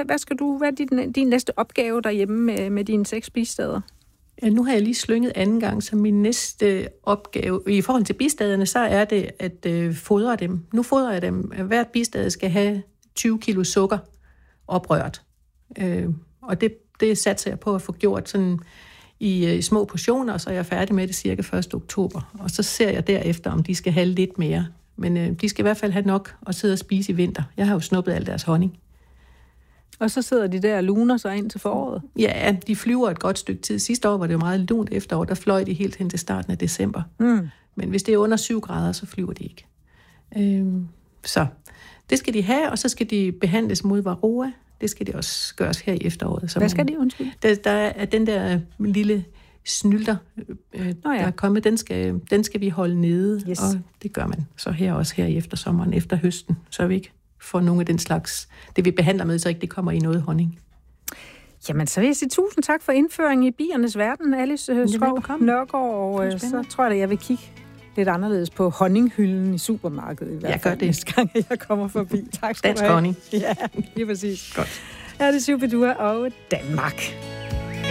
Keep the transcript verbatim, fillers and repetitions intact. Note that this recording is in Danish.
hvad, hvad skal du, hvad er din, din næste opgave derhjemme med, med dine seks bisteder? Ja, nu har jeg lige slynget anden gang, så min næste opgave, i forhold til bistaderne, så er det at øh, fodre dem. Nu fodrer jeg dem. Hvert bistad skal have tyve kilo sukker oprørt. Øh, og det, det satser jeg på at få gjort sådan i, i små portioner, og så er jeg færdig med det cirka første oktober. Og så ser jeg derefter, om de skal have lidt mere. Men øh, de skal i hvert fald have nok at sidde og spise i vinter. Jeg har jo snuppet al deres honning. Og så sidder de der og luner sig ind til foråret? Ja, de flyver et godt stykke tid. Sidste år var det jo meget lunt efterår, der fløj de helt hen til starten af december. Mm. Men hvis det er under syv grader, så flyver de ikke. Øhm, så det skal de have, og så skal de behandles mod varroa. Det skal de også gøres her i efteråret. Hvad skal de, undskyld? Der, der er den der lille snylter, øh, oh, ja. der er kommet, den skal, den skal vi holde nede, yes. Og det gør man så her også her i eftersommeren, efter høsten, så vi ikke får nogle af den slags, det vi behandler med, så ikke det kommer i noget honning. Jamen, så vil jeg sige tusind tak for indføringen i biernes verden, Alice Skov Nørgaard, og så tror jeg, at jeg vil kigge lidt anderledes på honninghylden i supermarkedet i hvert fald. Jeg gør det. Næste gang, jeg kommer forbi. Tak skal Dansk du have. honning. Ja, lige præcis. Godt. Her er det Shubidua og Danmark.